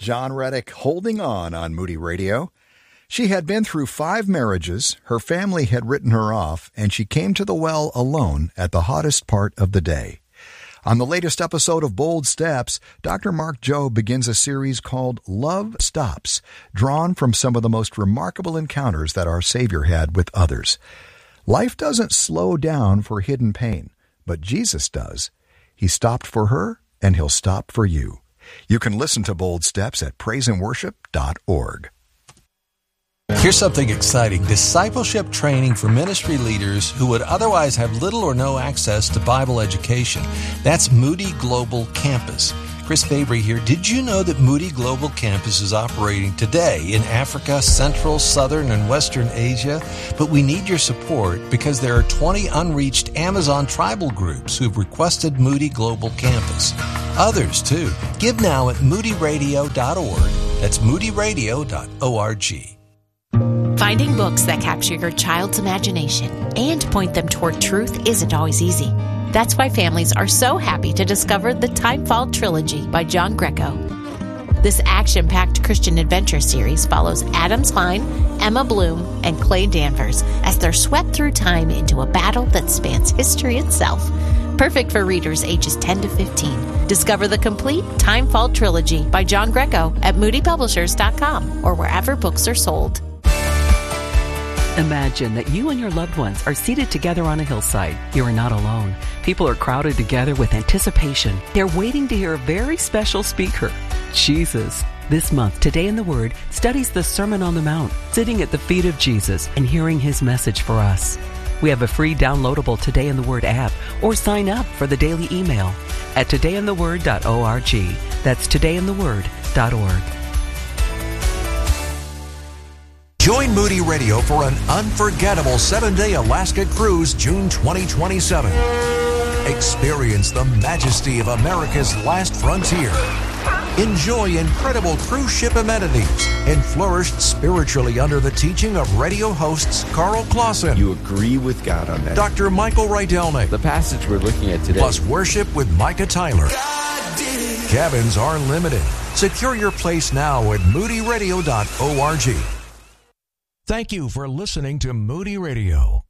John Reddick holding on Moody Radio. She had been through 5 marriages, her family had written her off, and she came to the well alone at the hottest part of the day. On the latest episode of Bold Steps, Dr. Mark Jobe begins a series called Love Stops, drawn from some of the most remarkable encounters that our Savior had with others. Life doesn't slow down for hidden pain, but Jesus does. He stopped for her, and He'll stop for you. You can listen to Bold Steps at praiseandworship.org. Here's something exciting. Discipleship training for ministry leaders who would otherwise have little or no access to Bible education. That's Moody Global Campus. Chris Fabry here. Did you know that Moody Global Campus is operating today in Africa, Central, Southern, and Western Asia? But we need your support because there are 20 unreached Amazon tribal groups who've requested Moody Global Campus. Others, too. Give now at moodyradio.org. That's moodyradio.org. Finding books that capture your child's imagination and point them toward truth isn't always easy. That's why families are so happy to discover the Timefall Trilogy by John Greco. This action-packed Christian adventure series follows Adam Klein, Emma Bloom, and Clay Danvers as they're swept through time into a battle that spans history itself. Perfect for readers ages 10 to 15. Discover the complete Timefall Trilogy by John Greco at moodypublishers.com or wherever books are sold. Imagine that you and your loved ones are seated together on a hillside. You are not alone. People are crowded together with anticipation. They're waiting to hear a very special speaker, Jesus. This month, Today in the Word studies the Sermon on the Mount, sitting at the feet of Jesus and hearing His message for us. We have a free downloadable Today in the Word app, or sign up for the daily email at todayintheword.org. That's todayintheword.org. Join Moody Radio for an unforgettable 7-day Alaska cruise June 2027. Experience the majesty of America's last frontier. Enjoy incredible cruise ship amenities and flourish spiritually under the teaching of radio hosts Carl Clausen. You agree with God on that. Dr. Michael Rydelnik. The passage we're looking at today. Plus worship with Micah Tyler. Cabins are limited. Secure your place now at moodyradio.org. Thank you for listening to Moody Radio.